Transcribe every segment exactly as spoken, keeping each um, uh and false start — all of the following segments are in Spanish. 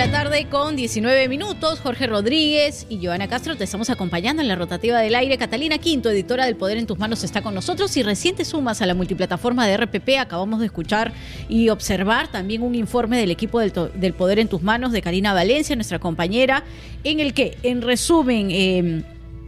la tarde con diecinueve minutos. Jorge Rodríguez y Joana Castro te estamos acompañando en la rotativa del aire. Catalina Quinto, editora del Poder en tus Manos, está con nosotros. Y recién te sumas a la multiplataforma de R P P. Acabamos de escuchar y observar también un informe del equipo del, del Poder en tus Manos de Karina Valencia, nuestra compañera, en el que, en resumen, eh,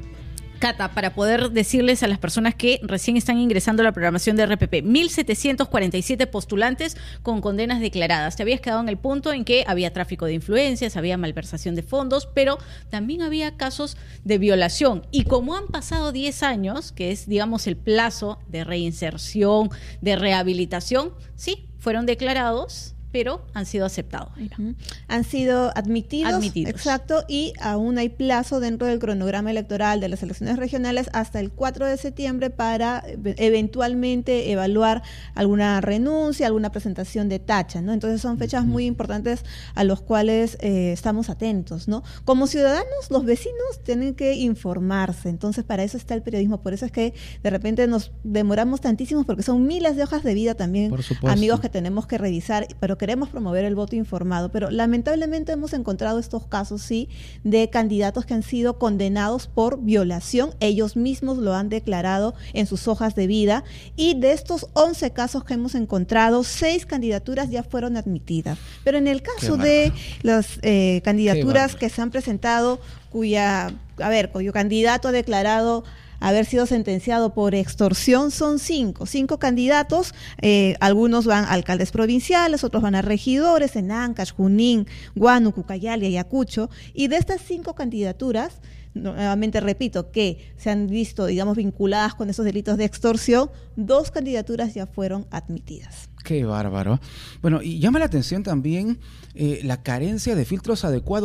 Cata, para poder decirles a las personas que recién están ingresando a la programación de R P P, mil setecientos cuarenta y siete postulantes con condenas declaradas. Te habías quedado en el punto en que había tráfico de influencias, había malversación de fondos, pero también había casos de violación. Y como han pasado diez años, que es, digamos, el plazo de reinserción, de rehabilitación, sí, fueron declarados, pero han sido aceptados. Uh-huh. Han sido admitidos, admitidos. Exacto, y aún hay plazo dentro del cronograma electoral de las elecciones regionales hasta el cuatro de septiembre para eventualmente evaluar alguna renuncia, alguna presentación de tacha, ¿no? Entonces son fechas muy importantes a los cuales eh, estamos atentos, ¿no? Como ciudadanos, los vecinos tienen que informarse, entonces para eso está el periodismo, por eso es que de repente nos demoramos tantísimo, porque son miles de hojas de vida también, amigos, que tenemos que revisar, pero queremos promover el voto informado, pero lamentablemente hemos encontrado estos casos, sí, de candidatos que han sido condenados por violación, ellos mismos lo han declarado en sus hojas de vida, y de estos once casos que hemos encontrado, seis candidaturas ya fueron admitidas, pero en el caso de las eh, candidaturas que se han presentado, cuya, a ver, cuyo candidato ha declarado haber sido sentenciado por extorsión, son cinco, cinco candidatos, eh, algunos van a alcaldes provinciales, otros van a regidores en Ancash, Junín, Huánuco, Cayali, Ayacucho, y de estas cinco candidaturas, nuevamente repito, que se han visto, digamos, vinculadas con esos delitos de extorsión, dos candidaturas ya fueron admitidas. Qué bárbaro. Bueno, y llama la atención también eh, la carencia de filtros adecuados